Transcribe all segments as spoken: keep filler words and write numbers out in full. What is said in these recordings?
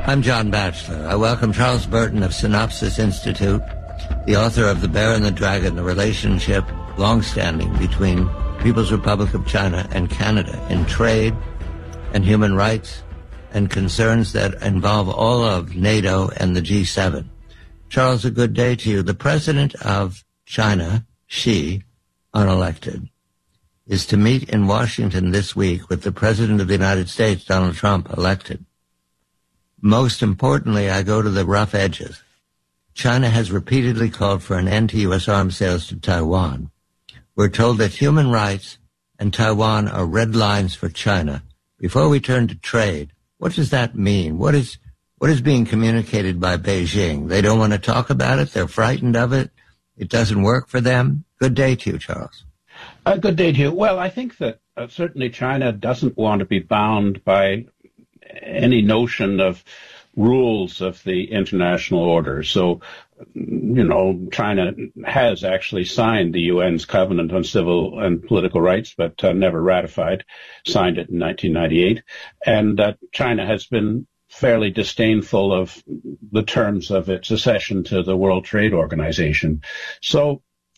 I'm John Batchelor. I welcome Charles Burton of Synopsys Institute, the author of The Bear and the Dragon, the relationship long-standing between People's Republic of China and Canada in trade and human rights and concerns that involve all of NATO and the G seven. Charles, a good day to you. The president of China, Xi, unelected, is to meet in Washington this week with the president of the United States, Donald Trump, elected. Most importantly, I go to the rough edges. China has repeatedly called for an end to U S arms sales to Taiwan. We're told that human rights and Taiwan are red lines for China. Before we turn to trade, what does that mean? What is what is being communicated by Beijing? They don't want to talk about it. They're frightened of it. It doesn't work for them. Good day to you, Charles. Uh, good day to you. Well, I think that uh, certainly China doesn't want to be bound by any notion of rules of the international order. So, you know, China has actually signed the U N's Covenant on Civil and Political Rights, but uh, never ratified, signed it in nineteen ninety-eight. And uh, China has been fairly disdainful of the terms of its accession to the World Trade Organization. So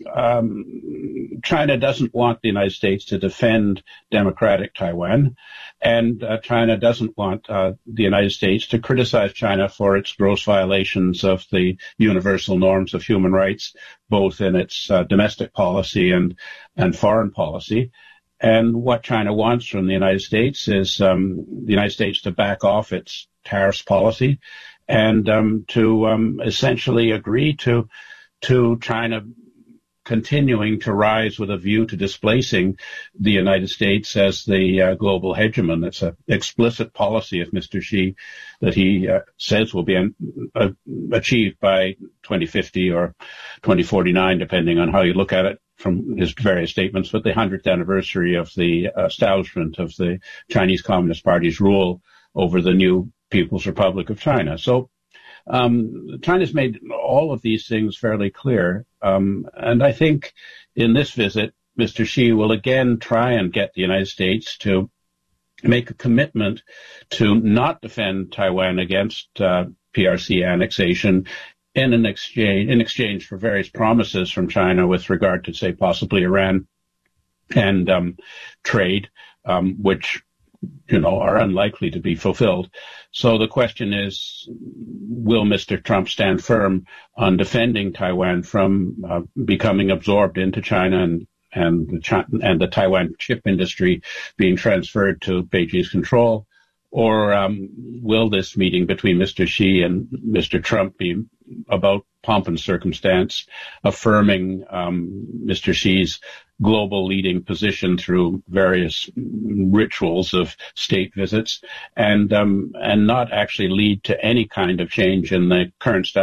um, China doesn't want the United States to defend democratic Taiwan, and uh, China doesn't want uh, the United States to criticize China for its gross violations of the universal norms of human rights, both in its uh, domestic policy and, and foreign policy. And what China wants from the United States is um, the United States to back off its tariffs policy and um, to um, essentially agree to to China continuing to rise with a view to displacing the United States as the uh, global hegemon. That's an explicit policy of Mister Xi that he uh, says will be an, uh, achieved by twenty fifty or twenty forty-nine, depending on how you look at it from his various statements, but the hundredth anniversary of the establishment of the Chinese Communist Party's rule over the new People's Republic of China. So Um, China's made all of these things fairly clear, um, and I think in this visit, Mister Xi will again try and get the United States to make a commitment to not defend Taiwan against uh, P R C annexation in an exchange in exchange for various promises from China with regard to, say, possibly Iran and um, trade, um, which you know, are unlikely to be fulfilled. So the question is, will Mister Trump stand firm on defending Taiwan from uh, becoming absorbed into China and and the, China, and the Taiwan chip industry being transferred to Beijing's control? Or um, will this meeting between Mister Xi and Mister Trump be about pomp and circumstance, affirming um, Mister Xi's global leading position through various rituals of state visits, and um, and not actually lead to any kind of change in the current status